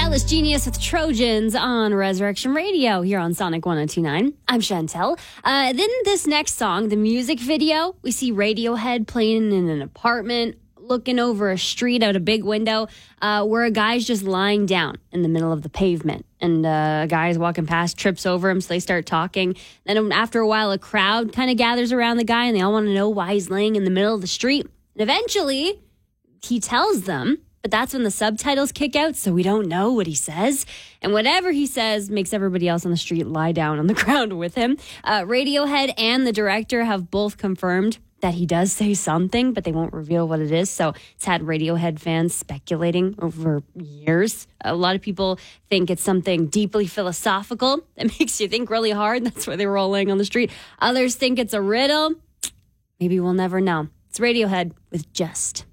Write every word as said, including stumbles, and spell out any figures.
Dallas Genius with Trojans on Resurrection Radio here on Sonic one oh two point nine. I'm Chantel. Uh, then this next song, the music video, we see Radiohead playing in an apartment, looking over a street out a big window uh, where a guy's just lying down in the middle of the pavement. And uh, a guy's walking past, trips over him, so they start talking. Then after a while, a crowd kind of gathers around the guy, and they all want to know why he's laying in the middle of the street. And eventually, he tells them, but that's when the subtitles kick out, so we don't know what he says. And whatever he says makes everybody else on the street lie down on the ground with him. Uh, Radiohead and the director have both confirmed that he does say something, but they won't reveal what it is. So it's had Radiohead fans speculating over years. A lot of people think it's something deeply philosophical that makes you think really hard. That's why they were all laying on the street. Others think it's a riddle. Maybe we'll never know. It's Radiohead with Just.